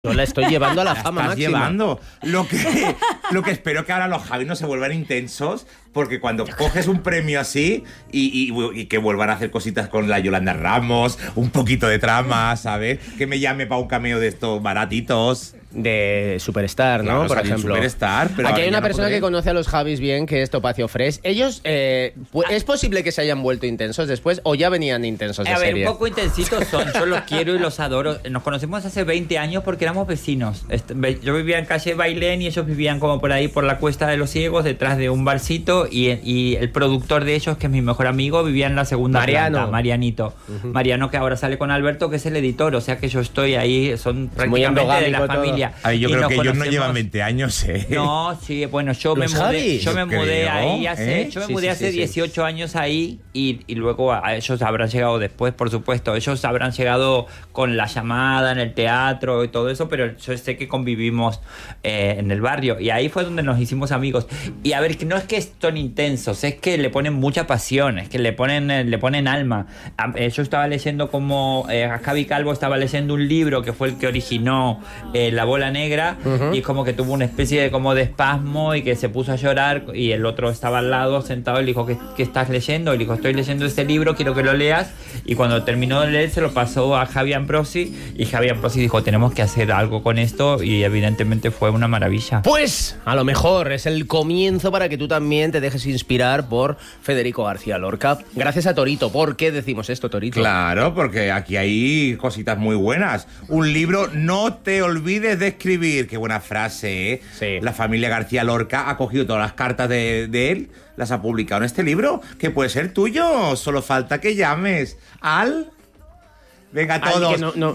Yo la estoy llevando a la fama máxima. Llevando. Lo que espero que ahora los Javis no se vuelvan intensos, porque cuando coges un premio así y que vuelvan a hacer cositas con la Yolanda Ramos, un poquito de trama, ¿sabes? Que me llame para un cameo de estos baratitos. De Superstar, ¿no? Claro, por ejemplo. Superstar, pero aquí hay una no persona podré. que conoce a los Javis bien, que es Topacio Fresh. Ellos, ¿es posible que se hayan vuelto intensos después o ya venían intensos de serie? Un poco intensitos son. Yo los quiero y los adoro. Nos conocimos hace 20 años porque éramos vecinos. Yo vivía en calle Bailén y ellos vivían como por ahí, por la Cuesta de los Ciegos, detrás de un barcito. Y el productor de ellos, que es mi mejor amigo, vivía en la segunda planta, Marianito. Mariano, que ahora sale con Alberto, que es el editor. O sea que yo estoy ahí, son prácticamente de la familia. Ay, yo creo que ellos no llevan 20 años, ¿eh? No, sí, bueno, yo me mudé ahí hace 18 años ahí y luego a ellos habrán llegado después, por supuesto. Ellos habrán llegado con La Llamada en el teatro y todo eso, pero yo sé que convivimos en el barrio y ahí fue donde nos hicimos amigos. Y a ver, que no es que son intensos, es que le ponen mucha pasión, es que le ponen alma. Yo estaba leyendo como Javi Calvo estaba leyendo un libro que fue el que originó La Bola Negra, y es como que tuvo una especie de espasmo y que se puso a llorar y el otro estaba al lado sentado y le dijo, ¿qué estás leyendo? Y le dijo, estoy leyendo este libro, quiero que lo leas. Y cuando terminó de leer se lo pasó a Javi Ambrosi y Javi Ambrosi dijo, tenemos que hacer algo con esto, y evidentemente fue una maravilla. Pues a lo mejor es el comienzo para que tú también te dejes inspirar por Federico García Lorca. Gracias a Torito. ¿Por qué decimos esto, Torito? Claro, porque aquí hay cositas muy buenas. Un libro, no te olvides de escribir. Qué buena frase, ¿eh? Sí. La familia García Lorca ha cogido todas las cartas de él, las ha publicado en este libro, que puede ser tuyo. Solo falta que llames al... Venga, todos.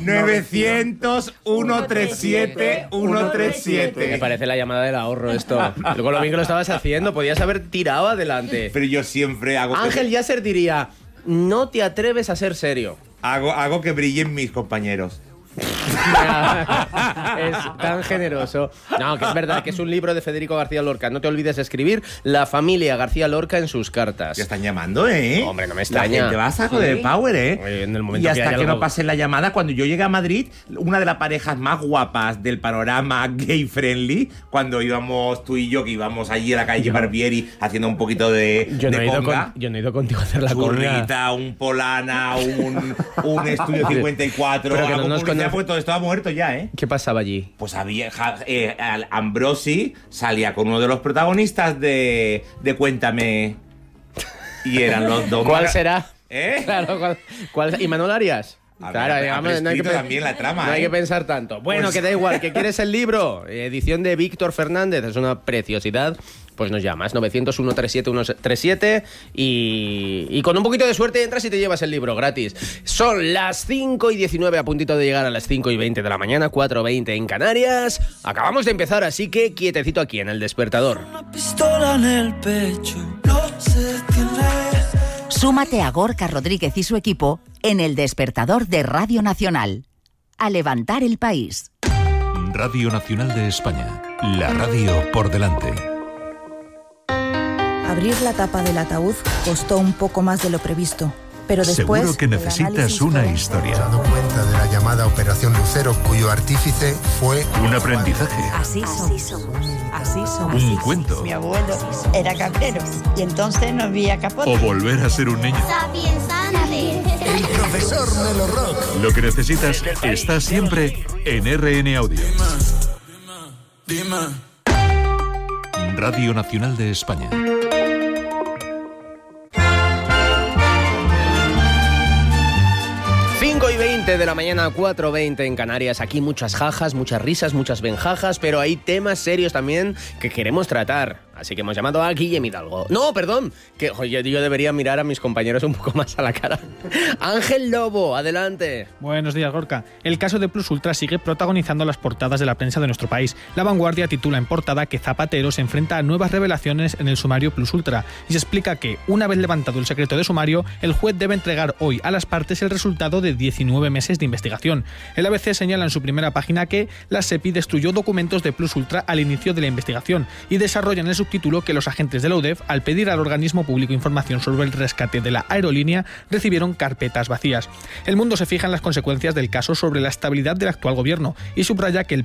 900 137 137. Me parece la llamada del ahorro esto. Con lo bien que lo estabas haciendo, podías haber tirado adelante. Pero yo siempre hago... Ángel Yasser diría, no te atreves a ser serio. Hago que brillen mis compañeros. Es tan generoso. No, que es verdad, que es un libro de Federico García Lorca. No te olvides de escribir La familia García Lorca en sus cartas. Ya están llamando, ¿eh? Hombre, no me extraña. La gente va a saco de Power, ¿eh? Oye, en el momento y hasta que no algo... pase la llamada, cuando yo llegué a Madrid, una de las parejas más guapas del panorama gay friendly, cuando íbamos tú y yo, que íbamos allí a la calle Barbieri haciendo un poquito de yo no he ido contigo a hacer la churrita, conga. un Polana, un Estudio 54. Pero que no nos pues todo estaba muerto ya, ¿eh? ¿Qué pasaba allí? Pues había... Ambrosi salía con uno de los protagonistas de Cuéntame. Y eran los dos... ¿Cuál será? ¿Eh? Claro, ¿cuál? ¿Y Manuel Arias? Claro, digamos, no hay que también la trama, no hay que pensar tanto. Bueno, pues... que da igual, que quieres el libro, edición de Víctor Fernández, es una preciosidad. Pues nos llamas, 900 137 137 y con un poquito de suerte entras y te llevas el libro gratis. Son las 5:19, a puntito de llegar a las 5:20 de la mañana, 4:20 en Canarias. Acabamos de empezar, así que quietecito aquí en El Despertador. Una pistola en el pecho, no se detiene. Súmate a Gorka Rodríguez y su equipo en El Despertador de Radio Nacional. A levantar el país. Radio Nacional de España. La radio por delante. Abrir la tapa del ataúd costó un poco más de lo previsto, pero después... Seguro que necesitas una historia. Se ha dado cuenta de la llamada Operación Lucero, cuyo artífice fue... Un aprendizaje. Así somos. Así somos. Un cuento. Mi abuelo era cabrero y entonces no había capote. O volver a ser un niño. El profesor Melo Rock. Lo que necesitas está siempre en RN Audio. Dime. Radio Nacional de España. 5:20 de la mañana, 4:20 en Canarias. Aquí muchas jajas, muchas risas, muchas benjajas, pero hay temas serios también que queremos tratar. Así que hemos llamado a Guillem Hidalgo. No, perdón, que oye, yo debería mirar a mis compañeros un poco más a la cara. Ángel Lobo, adelante. Buenos días, Gorka. El caso de Plus Ultra sigue protagonizando las portadas de la prensa de nuestro país. La Vanguardia titula en portada que Zapatero se enfrenta a nuevas revelaciones en el sumario Plus Ultra y se explica que, una vez levantado el secreto de sumario, el juez debe entregar hoy a las partes el resultado de 19 meses de investigación. El ABC señala en su primera página que la SEPI destruyó documentos de Plus Ultra al inicio de la investigación y desarrolla en el subtítulo que los agentes de la UDEF, al pedir al organismo público información sobre el rescate de la aerolínea, recibieron carpetas vacías. El Mundo se fija en las consecuencias del caso sobre la estabilidad del actual gobierno y subraya que el